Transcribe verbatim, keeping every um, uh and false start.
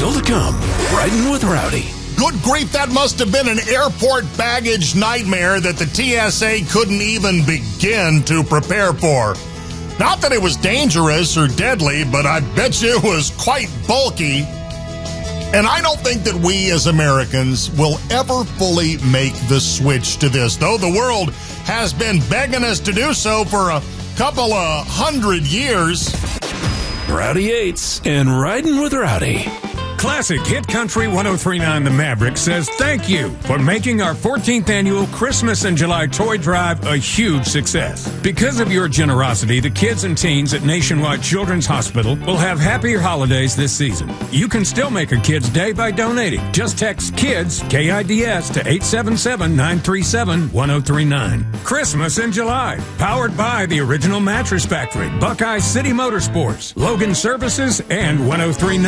Still to come, Riding with Rowdy. Good grief, that must have been an airport baggage nightmare that the T S A couldn't even begin to prepare for. Not that it was dangerous or deadly, but I bet you it was quite bulky. And I don't think that we as Americans will ever fully make the switch to this, though the world has been begging us to do so for a couple of hundred years. Rowdy Yates and Riding with Rowdy. Classic Hit Country ten thirty-nine The Maverick says thank you for making our fourteenth annual Christmas in July toy drive a huge success. Because of your generosity, the kids and teens at Nationwide Children's Hospital will have happier holidays this season. You can still make a kid's day by donating. Just text KIDS, K I D S, to eight seven seven, nine three seven, one oh three nine. Christmas in July, powered by the Original Mattress Factory, Buckeye City Motorsports, Logan Services, and ten thirty-nine